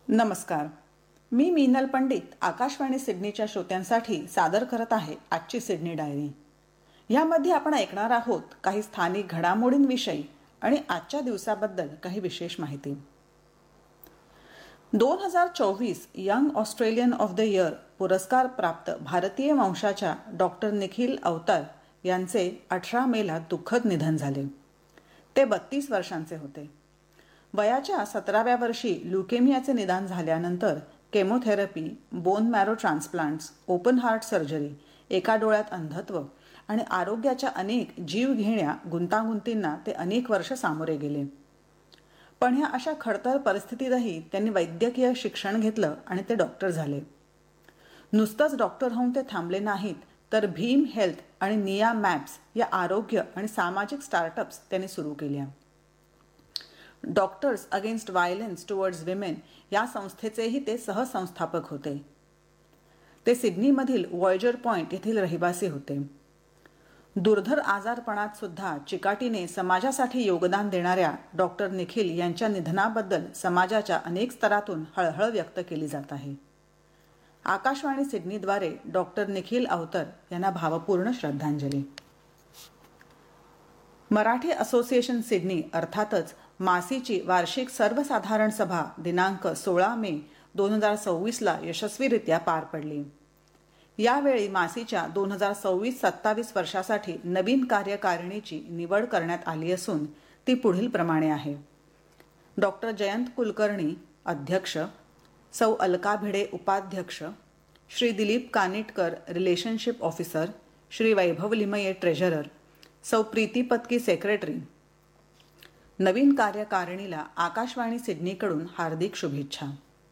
नमस्कार. मी मीनल पंडित आकाशवाणी सिडनीच्या श्रोत्यांसाठी सादर करत आहे आजची सिडनी डायरी. यामध्ये आपण ऐकणार आहोत काही स्थानिक घडामोडींविषयी आणि आजच्या दिवसाबद्दल काही विशेष माहिती. 2024 young Australian of the year पुरस्कार प्राप्त भारतीय वंशाच्या डॉक्टर निखिल अवतार यांचे 18 मेला दुःखद निधन झाले. ते 32 वर्षांचे होते. वयाच्या 17व्या वर्षी ल्युकेमियाचे निदान झाल्यानंतर chemotherapy, bone marrow ट्रान्सप्लांट्स, open heart surgery, एका डोळ्यात अंधत्व आणि आरोग्याच्या अनेक जीवघेण्या गुंतागुंतींना ते अनेक वर्ष सामोरे गेले. पण ह्या अशा खडतर परिस्थितीतही त्यांनी वैद्यकीय शिक्षण घेतलं आणि ते डॉक्टर झाले. नुसतंच डॉक्टर होऊन ते थांबले नाहीत, तर भीम हेल्थ आणि निया मॅप्स या आरोग्य आणि सामाजिक स्टार्टअप्स त्यांनी सुरू केल्या. Doctors against violence towards women या संस्थेचेही ते सहसंस्थापक होते. ते सिडनीमधील वॉयजर पॉइंट येथील रहिवासी होते. दुर्धर आजारपणात सुद्धा चिकाटीने समाजासाठी योगदान देणाऱ्या डॉक्टर निखिल यांच्या निधनाबद्दल समाजाच्या अनेक स्तरातून हळहळ व्यक्त केली जात आहे. आकाशवाणी सिडनीद्वारे डॉक्टर निखिल अवतर यांना भावपूर्ण श्रद्धांजली. मराठी असोसिएशन सिडनी अर्थातच मासीची वार्षिक सर्वसाधारण सभा दिनांक 16 मे 2024 यशस्वीरित्या पार पडली. यावेळी मासीच्या 2026-27 वर्षासाठी नवीन कार्यकारिणीची निवड करण्यात आली असून ती पुढील प्रमाणे आहे. डॉक्टर जयंत कुलकर्णी अध्यक्ष, सौ अलका भिडे उपाध्यक्ष, श्री दिलीप कानिटकर रिलेशनशिप ऑफिसर, श्री वैभव लिमये ट्रेझरर, सौ प्रीती पत्की सेक्रेटरी. नवीन कार्यकारिणीला आकाशवाणी सिडनीकडून हार्दिक शुभेच्छा.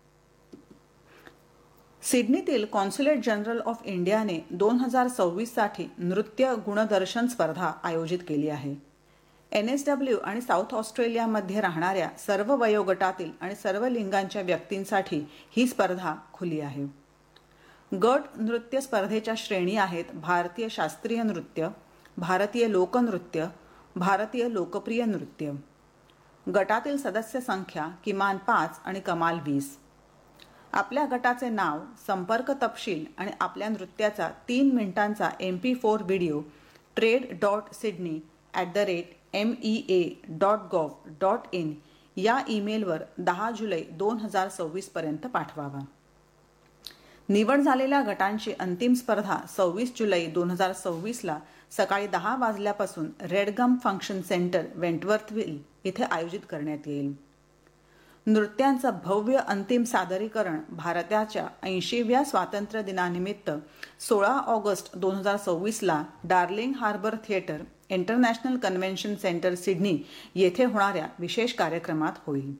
सिडनीतील कॉन्सुलेट जनरल ऑफ इंडियाने 2026 नृत्य गुणदर्शन स्पर्धा आयोजित केली आहे. NSW आणि साऊथ ऑस्ट्रेलियामध्ये राहणाऱ्या सर्व वयोगटातील आणि सर्व लिंगांच्या व्यक्तींसाठी ही स्पर्धा खुली आहे. गट नृत्य स्पर्धेच्या श्रेणी आहेत: भारतीय शास्त्रीय नृत्य, भारतीय लोकनृत्य, भारतीय लोकप्रिय नृत्य. गटातील सदस्य संख्या किमान 5 आणि कमाल 20. आपल्या गटाचे नाव, संपर्क तपशील आणि आपल्या नृत्याचा 3 मिनिटांचा MP4 व्हिडिओ trade.sydney@mea.gov.in या ईमेलवर 10 जुलै 2026 पर्यंत पाठवावा. निवड झालेल्या गटांची अंतिम स्पर्धा 26 जुलै 2026 सकाळी 10 वाजल्यापासून रेडगम फंक्शन सेंटर वेंटवर्थविल इथे आयोजित करण्यात येईल. नृत्यांचं भव्य अंतिम सादरीकरण भारताच्या 80व्या स्वातंत्र्य दिनानिमित्त 16 August 2026 darling harbour theatre, international convention centre Sydney येथे होणाऱ्या विशेष कार्यक्रमात होईल.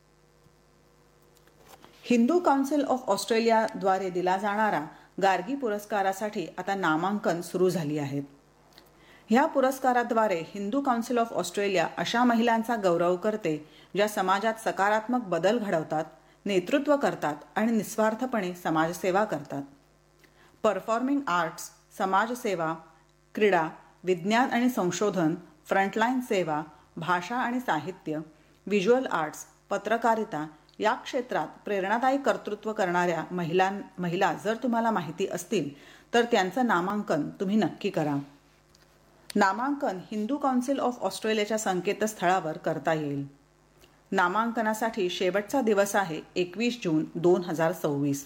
हिंदू काउन्सिल ऑफ ऑस्ट्रेलियाद्वारे दिला जाणारा गार्गी पुरस्कारासाठी आता नामांकन सुरू झाली आहेत. ह्या पुरस्काराद्वारे हिंदू काउन्सिल ऑफ ऑस्ट्रेलिया अशा महिलांचा गौरव करते ज्या समाजात सकारात्मक बदल घडवतात, नेतृत्व करतात आणि निस्वार्थपणे समाजसेवा करतात. परफॉर्मिंग आर्ट्स, समाजसेवा, क्रीडा, विज्ञान आणि संशोधन, फ्रंटलाईन सेवा, भाषा आणि साहित्य, व्हिज्युअल आर्ट्स, पत्रकारिता या क्षेत्रात प्रेरणादायी कर्तृत्व करणाऱ्या महिला जर तुम्हाला माहिती असतील तर त्यांचं नामांकन तुम्ही नक्की करा. नामांकन हिंदू काउन्सिल ऑफ ऑस्ट्रेलियाच्या संकेतस्थळावर करता येईल. नामांकनासाठी शेवटचा दिवस आहे 21 जून 2026.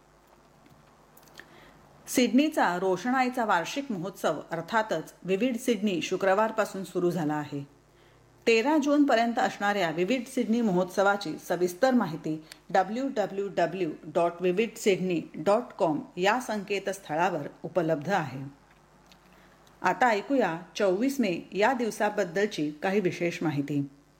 सिडनीचा रोषणाईचा वार्षिक महोत्सव अर्थातच विविड सिडनी शुक्रवारपासून सुरू झाला आहे. 13 जूनपर्यंत असणाऱ्या विविड सिडनी महोत्सवाची सविस्तर माहिती www.vividsydney.com या संकेतस्थळावर उपलब्ध आहे. आता ऐकूया 24 मे या दिवसाबद्दलची काही विशेष माहिती.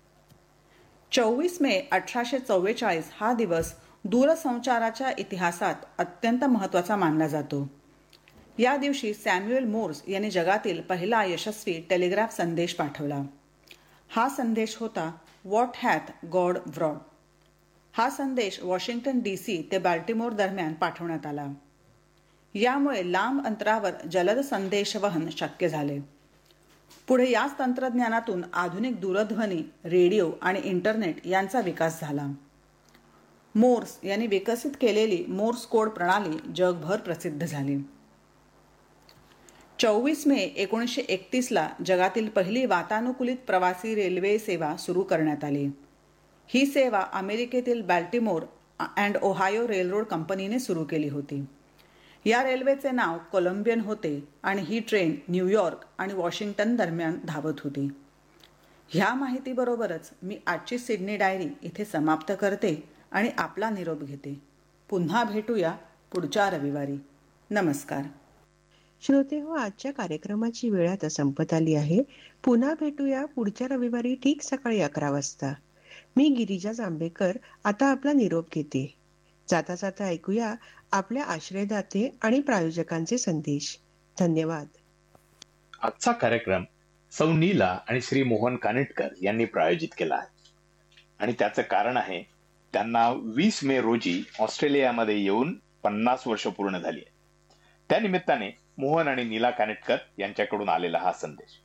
24 मे 1844 हा दिवस दूरसंचाराच्या इतिहासात अत्यंत महत्त्वाचा मानला जातो. या दिवशी सॅम्युएल मोर्स यांनी जगातील पहिला यशस्वी टेलिग्राफ संदेश पाठवला. हा संदेश होता व्हॉट हॅथ गॉड ब्रॉड. हा संदेश वॉशिंग्टन DC ते बाल्टिमोर दरम्यान पाठवण्यात आला. यामुळे लांब अंतरावर जलद संदेशवहन शक्य झाले. पुढे याच तंत्रज्ञानातून आधुनिक दूरध्वनी, रेडिओ आणि इंटरनेट यांचा विकास झाला. मोर्स यांनी विकसित केलेली मोर्स कोड प्रणाली जगभर प्रसिद्ध झाली. 24 मे 1931ला जगातील पहिली वातानुकूलित प्रवासी रेल्वे सेवा सुरू करण्यात आली. ही सेवा अमेरिकेतील बॅल्टिमोर अँड ओहायो रेलरोड कंपनीने सुरू केली होती. या रेल्वेचे नाव कोलंबियन होते आणि ही ट्रेन न्यूयॉर्क आणि वॉशिंग्टन दरम्यान धावत होती. ह्या माहितीबरोबरच मी आजची सिडनी डायरी इथे समाप्त करते आणि आपला निरोप घेते. पुन्हा भेटूया पुढच्या रविवारी. नमस्कार. श्रोते हो, आजच्या कार्यक्रमाची वेळ आता संपत आली आहे. पुन्हा भेटूया पुढच्या रविवारी ठीक सकाळी 11 वाजता. मी गिरिजा जांभेकर आता आपला निरोप घेते. जाता जाता ऐकूया आपल्या आश्रयदाते आणि प्रायोजकांचे संदेश. धन्यवाद. आजचा कार्यक्रम सौ नीला आणि श्री मोहन कानिटकर यांनी प्रायोजित केला आहे आणि त्याचं कारण आहे त्यांना 20 मे रोजी ऑस्ट्रेलियामध्ये येऊन 50 वर्ष पूर्ण झाली आहे. त्या निमित्ताने मोहन आणि नीला कानिटकर यांच्याकडून आलेला हा संदेश.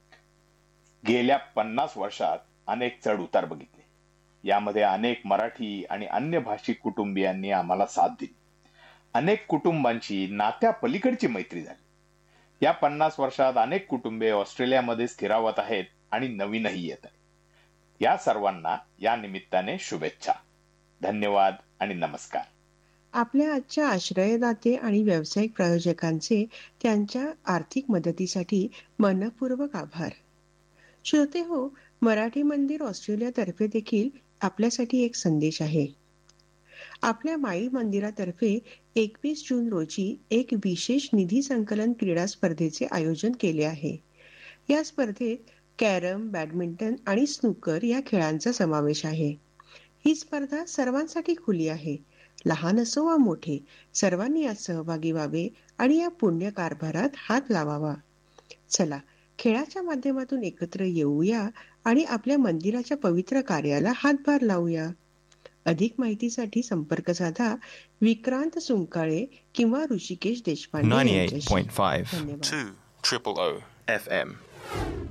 गेल्या 50 वर्षात अनेक चढ उतार बघितले. यामध्ये अनेक मराठी आणि अन्य भाषिक कुटुंबियांनी आम्हाला साथ दिली. अनेक कुटुंबांची नात्या पलीकडची मैत्री झाली. या 50 वर्षात अनेक कुटुंबे ऑस्ट्रेलियामध्ये स्थिरावत आहेत आणि नवीनही येत आहेत. या सर्वांना या निमित्ताने शुभेच्छा. धन्यवाद आणि नमस्कार. आपल्या आजच्या आश्रयदाते आणि व्यावसायिक प्रायोजकांचे त्यांच्या आर्थिक मदतीसाठी मनपूर्वक आभार. श्रोते हो, मराठी मंदिर ऑस्ट्रेलियातर्फे देखील आपल्यासाठी एक संदेश आहे. आपल्या माई मंदिरातर्फे 21 जून रोजी एक विशेष निधी संकलन क्रीडा स्पर्धेचे आयोजन केले आहे. या स्पर्धेत कॅरम, बॅडमिंटन आणि स्नूकर या खेळांचा समावेश आहे. ही स्पर्धा सर्वांसाठी खुली आहे. लहान असो वा मोठे, सर्वांनी यात सहभागी व्हावे आणि या पुण्य कारभारात हात लावावा. चला, खेळाच्या माध्यमातून एकत्र येऊया आणि आपल्या मंदिराच्या पवित्र कार्याला हातभार लावूया. अधिक माहितीसाठी संपर्क साधा विक्रांत सुंकाळे किंवा ऋषिकेश देशपांडे यांच्याशी. 98.5 200 FM